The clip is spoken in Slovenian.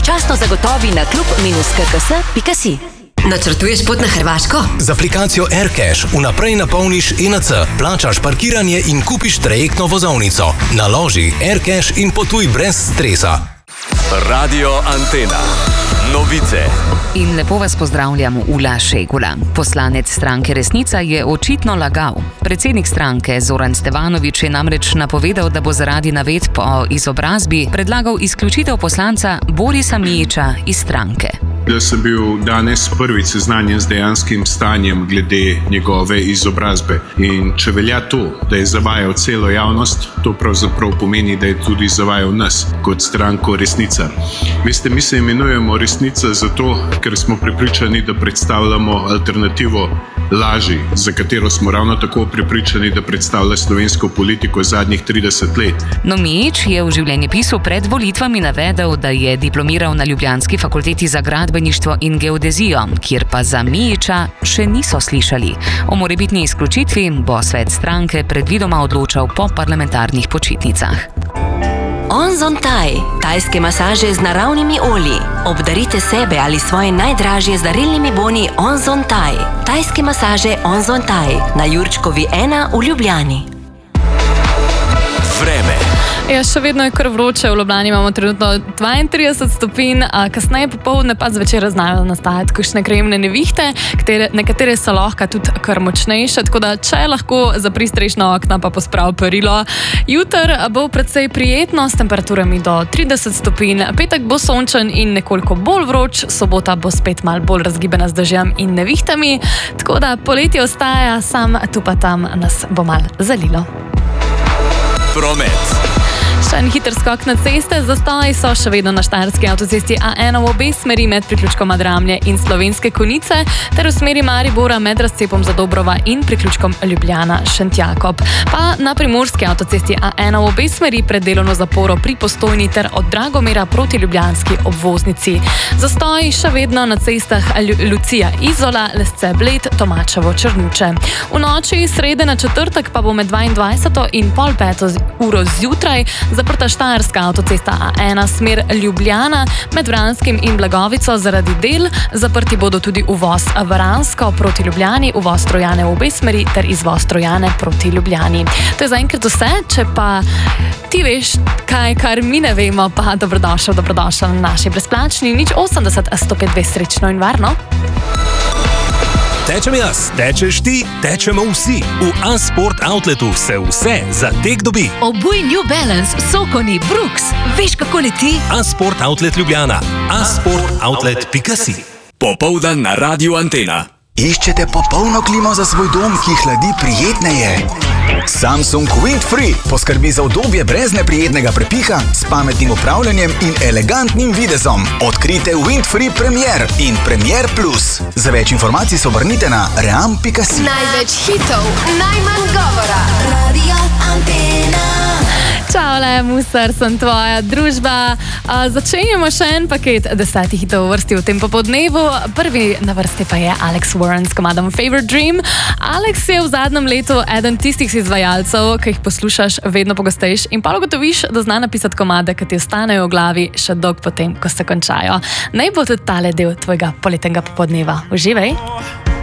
Pravočasno zagotovi na klub-kks.si. Načrtuješ pot na Hrvaško? Z aplikacijo AirCash vnaprej napolniš ENC, plačaš parkiranje in kupiš trajektno vozovnico. Naloži AirCash in potuj brez stresa. Radio Antena. Novice. In lepo vas pozdravljam, Ula Šegula. Poslanec stranke Resnica je očitno lagal. Predsednik stranke Zoran Stevanović je namreč napovedal, da bo zaradi navedb o izobrazbi predlagal izključitev poslanca Borisa Mijića iz stranke. Da sem bil danes prvič seznanjen z dejanskim stanjem glede njegove izobrazbe. In če velja to, da je zavajal celo javnost, to pravzaprav pomeni, da je tudi zavajal nas kot stranko Resnica. Veste, mi se imenujemo Resnica zato, ker smo prepričani, da predstavljamo alternativo laži, za katero smo ravno tako prepričani, da predstavlja slovensko politiko zadnjih 30 let. No, Mijić je v življenjepisu pred volitvami navedel, da je diplomiral na Ljubljanski fakulteti za gradbeništvo in geodezijo, kjer pa za Mijića še niso slišali. O morebitni izključitvi bo svet stranke predvidoma odločal po parlamentarnih počitnicah. Onzon Thai. Tajske masaže z naravnimi olji. Obdarite sebe ali svoje najdražje z darilnimi boni Onzon Thai. Tajske masaže Onzon Thai na Jurčkovi 1 v Ljubljani. Vreme. Ja, še vedno je kar vroče, v Ljubljani imamo trenutno 32 stopinj, a kasneje popoldne pa zvečer znajo nastajati kakšne krajevne nevihte, nekatere so lahko tudi kar močnejše, tako da če lahko zapri strešna okna pa posprav perilo. Jutr bo precej prijetno s temperaturami do 30 stopinj, petek bo sončen in nekoliko bolj vroč, sobota bo spet malo bolj razgibana z dežjem in nevihtami, tako da poletje ostaja, sam tu pa tam nas bo malo zalilo. Promet. Še en hiter skok na ceste, zastoji so še vedno na štajerski avtocesti A1 v obe smeri med priključkom Dramlje in Slovenske Konjice ter v smeri Maribora med razcepom Zadobrova in priključkom Ljubljana-Šentjakob. Pa na primorski avtocesti A1 v obe smeri pred delovno zaporo pri Postojni ter od Dragomera proti ljubljanski obvoznici. Zastoji še vedno na cestah Lucija-Izola, Lesce-Bled, Tomačevo-Črnuče. V noči srede na četrtek pa bo med 22 in pol 5 uro zjutraj zaprta štajerska avtocesta A1 smer Ljubljana med Vranskim in Blagovico zaradi del. Zaprti bodo tudi uvoz Vransko proti Ljubljani, uvoz Trojane v obe smeri ter izvoz Trojane proti Ljubljani. To je zaenkrat vse, če pa ti veš kaj, kar mi ne vemo, pa dobrodošel na naši brezplačni 080 152 srečno in varno. Tečem jaz, tečeš ti, tečemo vsi. V A-Sport Outletu se vse za tek dobi. Obuj New Balance, Sokoni, Brooks. Veš, kako leti? A-Sport Outlet Ljubljana. A-Sportoutlet.si. Popoldan na Radio Antena. Iščete popolno klimo za svoj dom, ki hladi prijetneje? Samsung Windfree poskrbi za udobje brez neprijetnega prepiha, s pametnim upravljanjem in elegantnim videzom. Odkrite Windfree Premier in Premier Plus. Za več informacij se obrnite na ream.si. Največ hitov, najmanj govora. Radio Antena. Čau, Musar, sem tvoja družba. Začenjamo še en paket 10 hitov v vrsti v tem popodnevu. Prvi na vrsti pa je Alex Warren s komadom Favorite Dream. Alex je v zadnjem letu eden tistih izvajalcev, ki jih poslušaš vedno pogostejš in pa ugotoviš, da zna napisati komade, ki ti ostanejo v glavi še dolgo potem, ko se končajo. Naj bo tudi tale del tvojega poletnega popodneva. Uživaj!